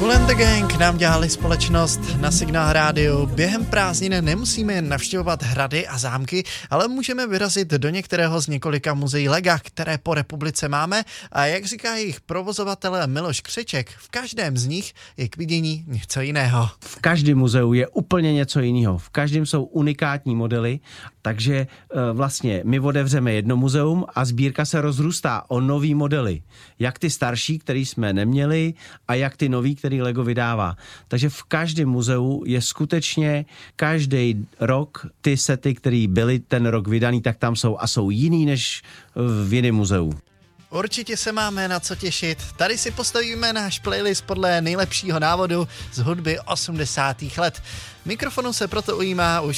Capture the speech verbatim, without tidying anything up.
Kool and the Gang nám dělali společnost na Signál rádiu. Během prázdnin nemusíme navštěvovat hrady a zámky, ale můžeme vyrazit do některého z několika muzeí lega, které po republice máme, a jak říká jejich provozovatel Miloš Křeček, v každém z nich je k vidění něco jiného. V každém muzeu je úplně něco jiného. V každém jsou unikátní modely, takže vlastně my otevřeme jedno muzeum a sbírka se rozrůstá o nový modely. Jak ty starší, který jsme neměli, a jak ty nový, který Lego vydává. Takže v každém muzeu je skutečně každý rok ty sety, které byly ten rok vydaný, tak tam jsou a jsou jiný než v jiném muzeu. Určitě se máme na co těšit. Tady si postavíme náš playlist podle nejlepšího návodu z hudby osmdesátých let. Mikrofonu se proto ujímá už